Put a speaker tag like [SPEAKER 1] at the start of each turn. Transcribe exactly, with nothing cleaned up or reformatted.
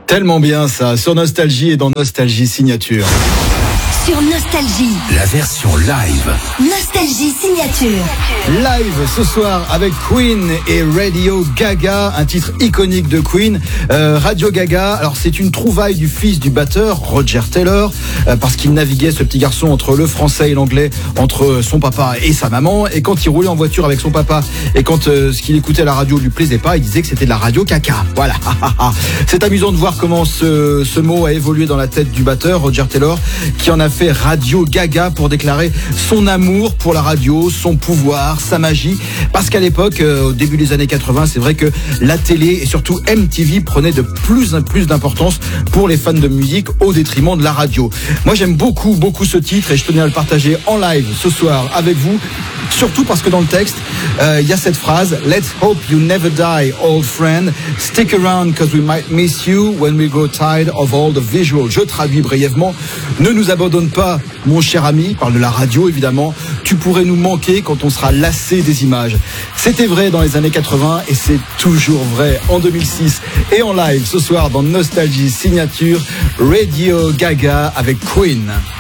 [SPEAKER 1] Tellement bien ça, sur Nostalgie et dans Nostalgie Signature.
[SPEAKER 2] Sur Nostalgie,
[SPEAKER 3] la version live.
[SPEAKER 2] Nostalgie Signature.
[SPEAKER 1] Live ce soir avec Queen et Radio Gaga, un titre iconique de Queen. Euh, Radio Gaga, alors c'est une trouvaille du fils du batteur, Roger Taylor, euh, parce qu'il naviguait, ce petit garçon, entre le français et l'anglais, entre son papa et sa maman. Et quand il roulait en voiture avec son papa et quand euh, ce qu'il écoutait à la radio lui plaisait pas, il disait que c'était de la radio caca. Voilà. C'est amusant de voir comment ce, ce mot a évolué dans la tête du batteur, Roger Taylor, qui en a fait Radio Gaga pour déclarer son amour pour la radio, son pouvoir, sa magie. Parce qu'à l'époque, euh, au début des années quatre-vingts, c'est vrai que la télé et surtout M T V prenaient de plus en plus d'importance pour les fans de musique au détriment de la radio. Moi, j'aime beaucoup, beaucoup ce titre et je tenais à le partager en live ce soir avec vous. Surtout parce que dans le texte, il euh, y a cette phrase « Let's hope you never die, old friend. Stick around because we might miss you when we grow tired of all the visuals. » Je traduis brièvement. Ne nous abandonne pas, mon cher ami. Parle de la radio, évidemment. Tu pourrais nous manquer quand on sera lassé des images. C'était vrai dans les années quatre-vingts et c'est toujours vrai en deux mille six. Et en live ce soir dans Nostalgie Signature, Radio Gaga avec Queen.